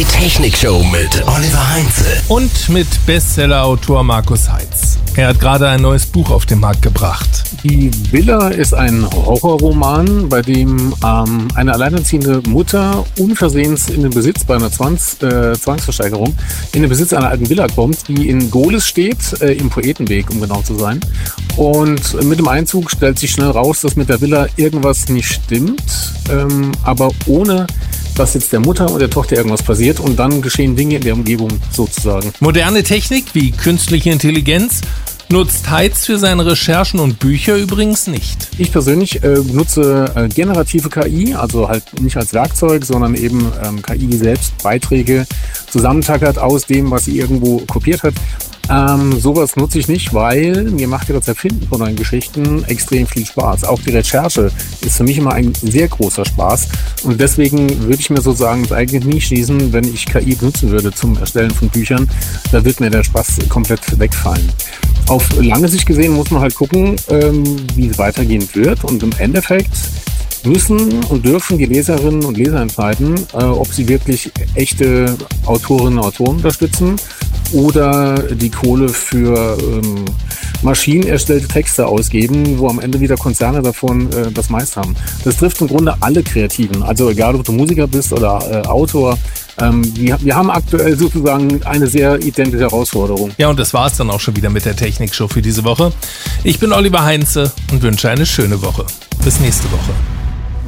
Technikshow mit Oliver Heinze. Und mit Bestsellerautor Markus Heitz. Er hat gerade ein neues Buch auf den Markt gebracht. Die Villa ist ein Horrorroman, bei dem eine alleinerziehende Mutter unversehens in den Besitz bei einer Zwangsversteigerung in den Besitz einer alten Villa kommt, die in Gohlis steht, im Poetenweg, um genau zu sein. Und mit dem Einzug stellt sich schnell raus, dass mit der Villa irgendwas nicht stimmt, aber ohne dass jetzt der Mutter und der Tochter irgendwas passiert, und dann geschehen Dinge in der Umgebung sozusagen. Moderne Technik wie künstliche Intelligenz nutzt Heitz für seine Recherchen und Bücher übrigens nicht. Ich persönlich nutze generative KI, also halt nicht als Werkzeug, sondern eben KI, die selbst Beiträge zusammentackert aus dem, was sie irgendwo kopiert hat. Sowas nutze ich nicht, weil mir macht ja das Erfinden von neuen Geschichten extrem viel Spaß. Auch die Recherche ist für mich immer ein sehr großer Spaß, und deswegen würde ich mir sozusagen das eigentlich nie schließen, wenn ich KI benutzen würde zum Erstellen von Büchern. Da wird mir der Spaß komplett wegfallen. Auf lange Sicht gesehen muss man halt gucken, wie es weitergehen wird, und im Endeffekt müssen und dürfen die Leserinnen und Leser entscheiden, ob sie wirklich echte Autorinnen und Autoren unterstützen oder die Kohle für maschinenerstellte Texte ausgeben, wo am Ende wieder Konzerne davon das meiste haben. Das trifft im Grunde alle Kreativen, also egal ob du Musiker bist oder Autor. Wir haben aktuell sozusagen eine sehr identische Herausforderung. Ja, und das war es dann auch schon wieder mit der Technikshow für diese Woche. Ich bin Oliver Heinze und wünsche eine schöne Woche. Bis nächste Woche.